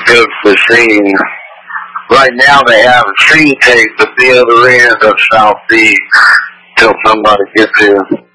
good machine. Right now they have a scene tape at the other end of South Beach till somebody gets here.